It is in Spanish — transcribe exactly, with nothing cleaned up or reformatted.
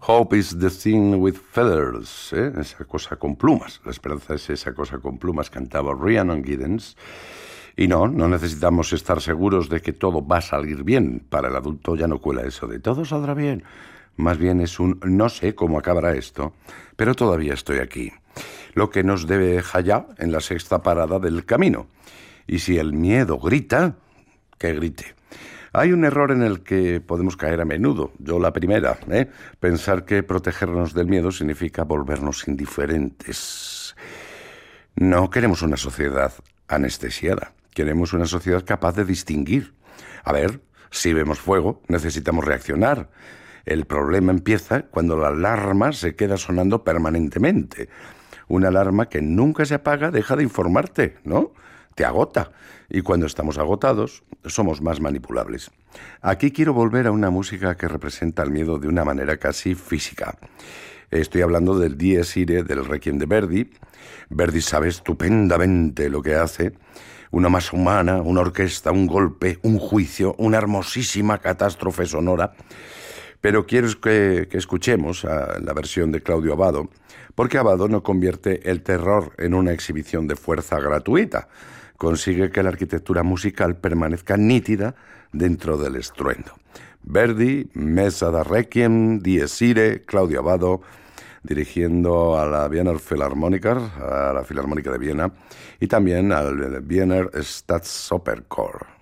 Hope is the thing with feathers, ¿eh? Esa cosa con plumas. La esperanza es esa cosa con plumas, cantaba Rhiannon Giddens. Y no, no necesitamos estar seguros de que todo va a salir bien. Para el adulto ya no cuela eso de todo saldrá bien. Más bien es un no sé cómo acabará esto, pero todavía estoy aquí. Lo que nos deja ya en la sexta parada del camino. Y si el miedo grita, que grite. Hay un error en el que podemos caer a menudo. Yo la primera, ¿eh? Pensar que protegernos del miedo significa volvernos indiferentes. No queremos una sociedad anestesiada. Queremos una sociedad capaz de distinguir. A ver, si vemos fuego, necesitamos reaccionar. El problema empieza cuando la alarma se queda sonando permanentemente. Una alarma que nunca se apaga deja de informarte, ¿no? Te agota. Y cuando estamos agotados, somos más manipulables. Aquí quiero volver a una música que representa el miedo de una manera casi física. Estoy hablando del Dies Irae del Requiem de Verdi. Verdi sabe estupendamente lo que hace. Una masa humana, una orquesta, un golpe, un juicio, una hermosísima catástrofe sonora. Pero quiero que, que escuchemos a la versión de Claudio Abbado, porque Abbado no convierte el terror en una exhibición de fuerza gratuita. Consigue que la arquitectura musical permanezca nítida dentro del estruendo. Verdi, Messa da Requiem, Dies Irae, Claudio Abbado, dirigiendo a la Wiener Philharmoniker, a la Filarmónica de Viena, y también al Wiener Staatsoperchor.